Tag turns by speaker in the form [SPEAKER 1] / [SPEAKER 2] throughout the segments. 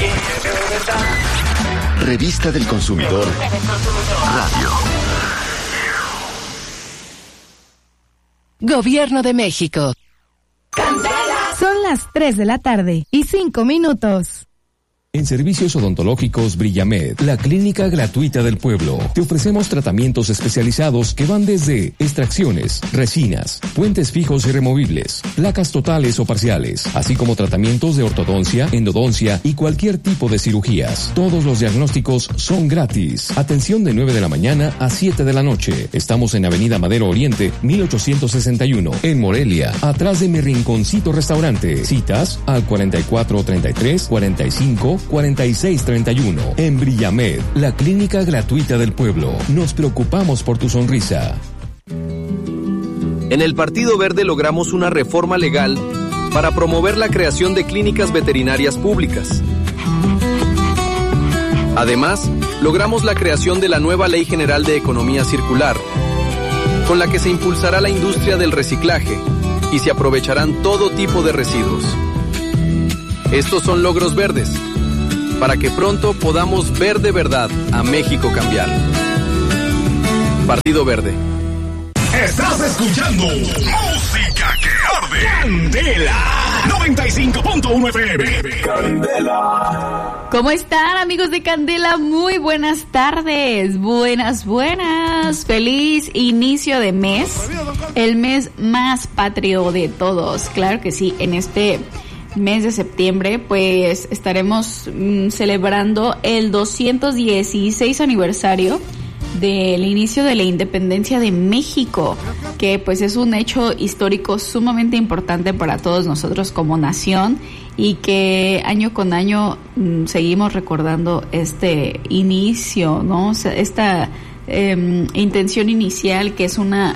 [SPEAKER 1] Revista del Consumidor Radio.
[SPEAKER 2] Gobierno de México.
[SPEAKER 3] Son las 3:05
[SPEAKER 4] En Servicios Odontológicos Brillamed, la clínica gratuita del pueblo. Te ofrecemos tratamientos especializados que van desde extracciones, resinas, puentes fijos y removibles, placas totales o parciales, así como tratamientos de ortodoncia, endodoncia y cualquier tipo de cirugías. Todos los diagnósticos son gratis. Atención de 9 de la mañana a 7 de la noche. Estamos en Avenida Madero Oriente, 1861, en Morelia, atrás de Mi Rinconcito Restaurante. Citas al 4433-454631. En Brillamed, la clínica gratuita del pueblo. Nos preocupamos por tu sonrisa.
[SPEAKER 5] En el Partido Verde logramos una reforma legal para promover la creación de clínicas veterinarias públicas. Además, logramos la creación de la nueva Ley General de Economía Circular, con la que se impulsará la industria del reciclaje y se aprovecharán todo tipo de residuos. Estos son logros verdes, para que pronto podamos ver de verdad a México cambiar. Partido Verde.
[SPEAKER 6] Estás escuchando Música que Arde. Candela 95.1 FM. Candela.
[SPEAKER 7] ¿Cómo están, amigos de Candela? Muy buenas tardes. Buenas. Feliz inicio de mes. El mes más patrio de todos. Claro que sí, en este mes de septiembre, pues estaremos celebrando el 216 aniversario del inicio de la independencia de México, que pues es un hecho histórico sumamente importante para todos nosotros como nación y que año con año seguimos recordando este inicio, ¿no? O sea, esta intención inicial, que es una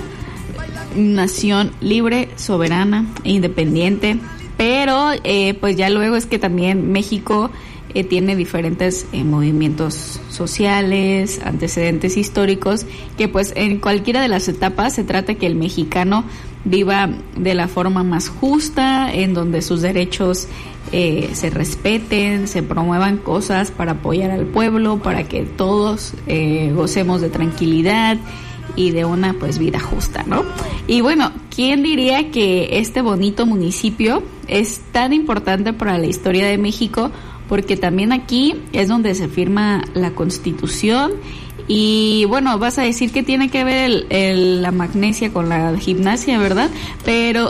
[SPEAKER 7] nación libre, soberana e independiente. Pero pues ya luego es que también México tiene diferentes movimientos sociales, antecedentes históricos, que pues en cualquiera de las etapas se trata que el mexicano viva de la forma más justa, en donde sus derechos se respeten, se promuevan cosas para apoyar al pueblo, para que todos gocemos de tranquilidad y de una pues vida justa, ¿no? Y bueno, ¿quién diría que este bonito municipio es tan importante para la historia de México? Porque también aquí es donde se firma la Constitución. Y bueno, vas a decir que tiene que ver la magnesia con la gimnasia, ¿verdad? Pero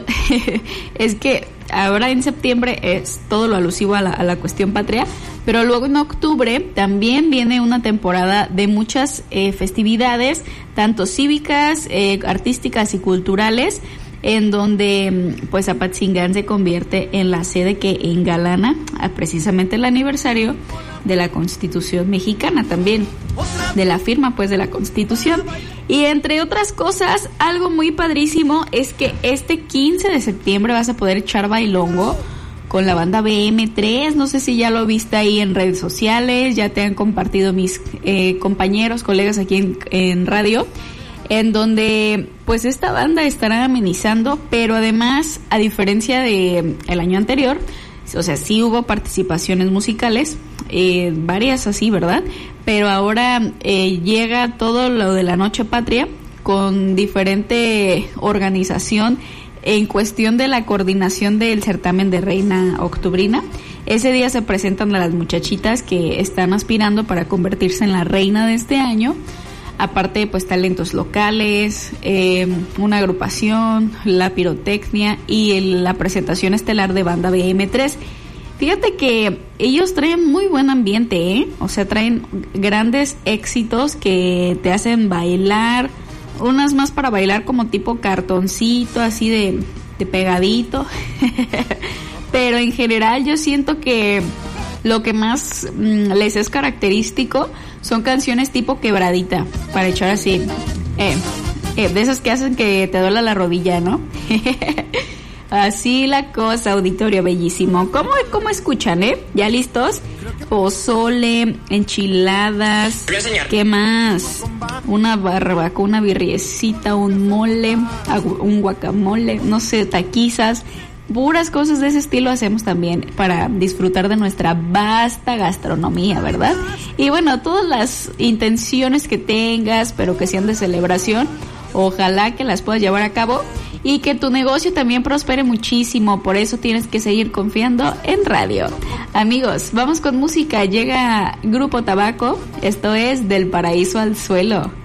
[SPEAKER 7] es que ahora en septiembre es todo lo alusivo a la cuestión patria, pero luego en octubre también viene una temporada de muchas festividades, tanto cívicas, artísticas y culturales, en donde pues Apatzingán se convierte en la sede que engalana precisamente el aniversario de la Constitución mexicana, también de la firma pues de la Constitución. Y entre otras cosas, algo muy padrísimo es que este 15 de septiembre vas a poder echar bailongo con la banda BM3. No sé si ya lo viste ahí en redes sociales, ya te han compartido mis compañeros, colegas aquí en radio, en donde pues esta banda estará amenizando, pero además, a diferencia de el año anterior, o sea, sí hubo participaciones musicales, varias así, ¿verdad? Pero ahora llega todo lo de la Noche Patria con diferente organización en cuestión de la coordinación del certamen de Reina Octubrina. Ese día se presentan a las muchachitas que están aspirando para convertirse en la reina de este año. Aparte, pues talentos locales, una agrupación, la pirotecnia y la presentación estelar de banda BM3. Fíjate que ellos traen muy buen ambiente, o sea, traen grandes éxitos que te hacen bailar, unas más para bailar como tipo cartoncito, así de pegadito. Pero en general yo siento que lo que más les es característico son canciones tipo quebradita, para echar así, de esas que hacen que te duela la rodilla, ¿no? Así la cosa, auditorio bellísimo. ¿Cómo escuchan, ¿Ya listos? Pozole, enchiladas, ¿qué más? Una barbacoa, una birriecita, un mole, un guacamole, no sé, taquizas. puras cosas de ese estilo hacemos también para disfrutar de nuestra vasta gastronomía, ¿verdad? Y bueno, todas las intenciones que tengas, pero que sean de celebración, ojalá que las puedas llevar a cabo y que tu negocio también prospere muchísimo. Por eso tienes que seguir confiando en radio. Amigos, vamos con música. Llega Grupo Tabaco. Esto es Del Paraíso al Suelo.